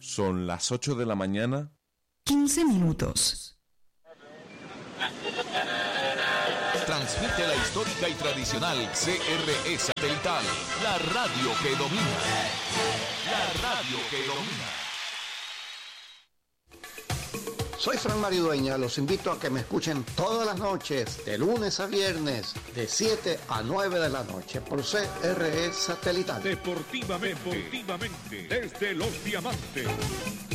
Son las 8 de la mañana. 15 minutos. Transmite la histórica y tradicional CRE Satelital, la radio que domina. La radio que domina. Soy Fran Mario Dueña, los invito a que me escuchen todas las noches, de lunes a viernes, de 7 a 9 de la noche, por CRE Satelital. Deportivamente, desde Los Diamantes.